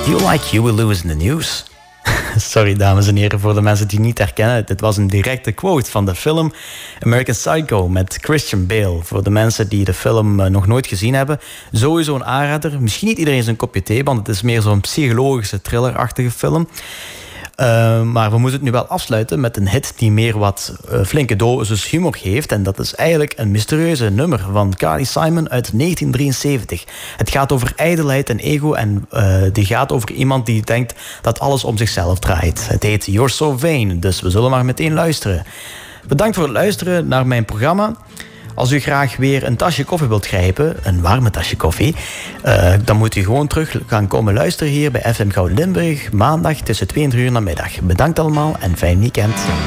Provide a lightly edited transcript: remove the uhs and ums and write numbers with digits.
Do you like Huey Lewis in the News? Sorry, dames en heren, voor de mensen die het niet herkennen. Dit was een directe quote van de film American Psycho met Christian Bale. Voor de mensen die de film nog nooit gezien hebben, sowieso een aanrader. Misschien niet iedereen zijn kopje thee, want het is meer zo'n psychologische thriller-achtige film. Maar we moeten het nu wel afsluiten met een hit die meer wat flinke dosis humor heeft. En dat is eigenlijk een mysterieuze nummer van Carly Simon uit 1973. Het gaat over ijdelheid en ego en die gaat over iemand die denkt dat alles om zichzelf draait. Het heet You're So Vain, dus we zullen maar meteen luisteren. Bedankt voor het luisteren naar mijn programma. Als u graag weer een tasje koffie wilt grijpen, een warme tasje koffie, dan moet u gewoon terug gaan komen luisteren hier bij FM Gouden Limburg, maandag tussen 2 en 3 uur namiddag. Bedankt allemaal en fijn weekend.